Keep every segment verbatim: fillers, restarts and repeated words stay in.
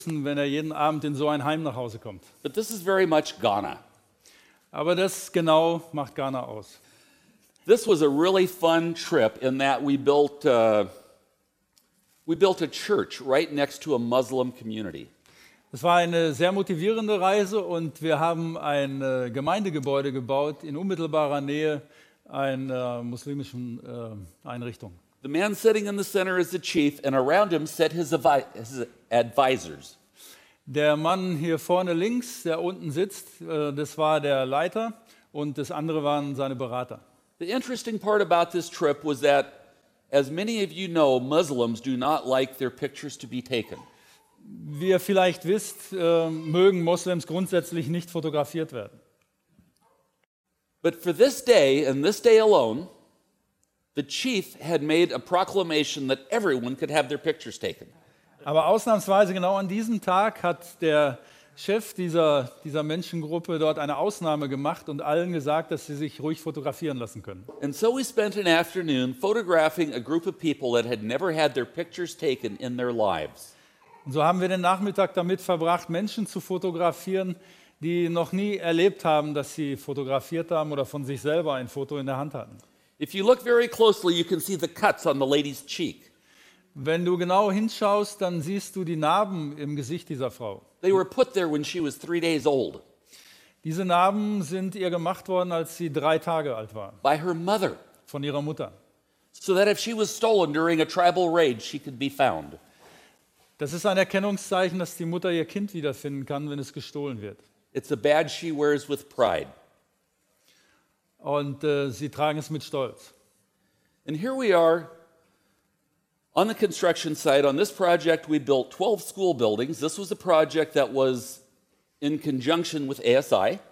wenn er jeden Abend in so ein Heim nach Hause kommt. But this is very much Ghana. Aber das genau macht Ghana aus. This was a really fun trip in that we built uh, we built a church right next to a Muslim community. Es war eine sehr motivierende Reise und wir haben ein äh, Gemeindegebäude gebaut in unmittelbarer Nähe einer muslimischen äh, Einrichtung. The man sitting in the center is the chief, and around him sat his, avi- his advisors. Der Mann hier vorne links, der unten sitzt, äh, das war der Leiter und das andere waren seine Berater. The interesting part about this trip was that, as many of you know, Muslims do not like their pictures to be taken. Wie ihr vielleicht wisst, äh, mögen Moslems grundsätzlich nicht fotografiert werden. But for this day, and this day alone, the chief had made a proclamation that everyone could have their pictures taken. Aber ausnahmsweise genau an diesem Tag hat der Chef dieser, dieser Menschengruppe dort eine Ausnahme gemacht und allen gesagt, dass sie sich ruhig fotografieren lassen können. And so we spent an afternoon photographing a group of people that had never had their pictures taken in their lives. Und so haben wir den Nachmittag damit verbracht, Menschen zu fotografieren, die noch nie erlebt haben, dass sie fotografiert haben oder von sich selber ein Foto in der Hand hatten. If you look very closely, you can see the cuts on the lady's cheek. Wenn du genau hinschaust, dann siehst du die Narben im Gesicht dieser Frau. They were put there when she was three days old Diese Narben sind ihr gemacht worden, als sie drei Tage alt war, by her mother, von ihrer Mutter. so that if she was stolen during a tribal raid, she could be found. Das ist ein Erkennungszeichen, dass die Mutter ihr Kind wiederfinden kann, wenn es gestohlen wird. It's a badge she wears with pride. Und äh, sie tragen es mit Stolz. And here we are on the construction site. On this project, we built twelve school buildings. This was a project that was in conjunction with A S I.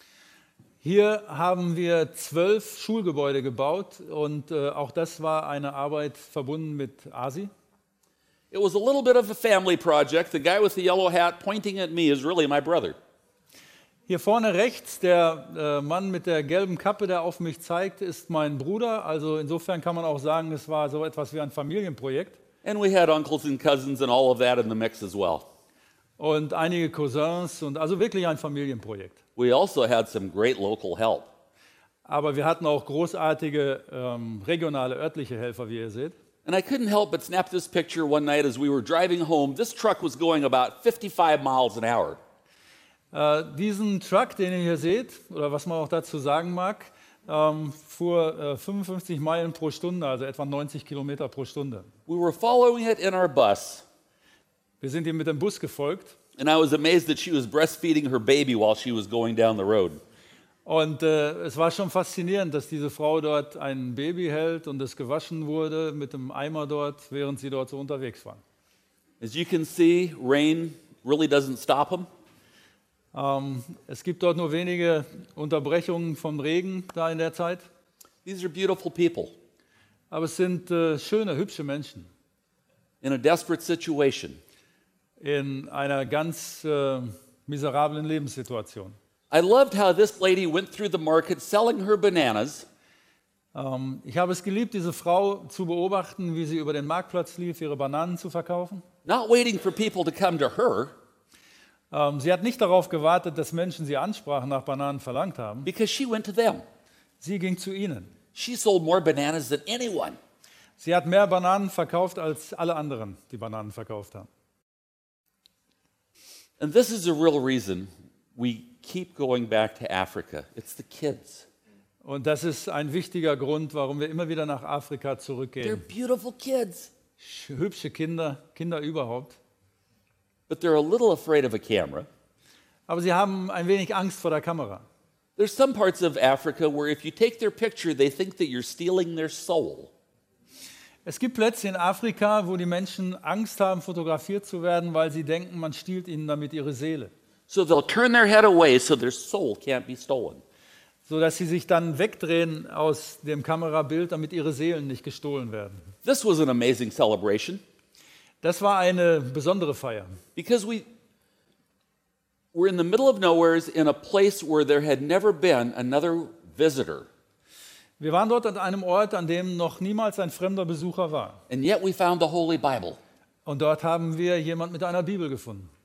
Hier haben wir zwölf Schulgebäude gebaut und äh, auch das war eine Arbeit verbunden mit A S I. It was a little bit of a family project. The guy with the yellow hat pointing at me is really my brother. Hier vorne rechts, der äh, Mann mit der gelben Kappe, der auf mich zeigt, ist mein Bruder. Also insofern kann man auch sagen, es war so etwas wie ein Familienprojekt. And we had uncles and cousins and all of that in the mix as well. Und einige Cousins und also wirklich ein Familienprojekt. We also had some great local help. Aber wir hatten auch großartige ähm, regionale, örtliche Helfer, wie ihr seht. And I couldn't help but snap this picture one night as we were driving home. This truck was going about fifty-five miles an hour. Äh, diesen Truck, den ihr hier seht, oder was man auch dazu sagen mag, ähm, fuhr äh, fünfundfünfzig Meilen pro Stunde, also etwa neunzig Kilometer pro Stunde. We were following it in our bus, Wir sind ihm mit dem Bus gefolgt and I was amazed that she was breastfeeding her baby while she was going down the road. und äh, es war schon faszinierend, dass diese Frau dort ein Baby hält und es gewaschen wurde mit dem Eimer dort, während sie dort so unterwegs waren. As you can see, rain really doesn't stop them. Ähm, es gibt dort nur wenige Unterbrechungen vom Regen da in der Zeit, These are beautiful people aber es sind äh, schöne, hübsche Menschen in a desperate situation. in einer ganz äh, miserablen Lebenssituation. I loved how this lady went through the market selling her bananas, Ähm, ich habe es geliebt, diese Frau zu beobachten, wie sie über den Marktplatz lief, ihre Bananen zu verkaufen. not waiting for people to come to her, Ähm, sie hat nicht darauf gewartet, dass Menschen sie ansprachen, nach Bananen verlangt haben. because she went to them. Sie ging zu ihnen. She sold more bananas than anyone. Sie hat mehr Bananen verkauft, als alle anderen, die Bananen verkauft haben. And this is the real reason we keep going back to Africa. It's the kids. Und das ist ein wichtiger Grund, warum wir immer wieder nach Afrika They're zurückgehen. beautiful kids, Hübsche Kinder, Kinder überhaupt. but they're a little afraid of a camera. Aber sie haben ein wenig Angst vor der Kamera. There's some parts of Africa where if you take their picture, they think that you're stealing their soul. Es gibt Plätze in Afrika, wo die Menschen Angst haben, fotografiert zu werden, weil sie denken, man stiehlt ihnen damit ihre Seele. So they'll turn their head away so their soul can't be stolen. Sodass sie sich dann wegdrehen aus dem Kamerabild, damit ihre Seelen nicht gestohlen werden. This was an amazing celebration Das war eine besondere Feier. because we were in the middle of nowheres in a place where there had never been another visitor. Wir waren dort an einem Ort, an dem noch niemals ein fremder Besucher war. And yet we found the Holy Bible. Und dort haben wir jemand mit einer Bibel gefunden.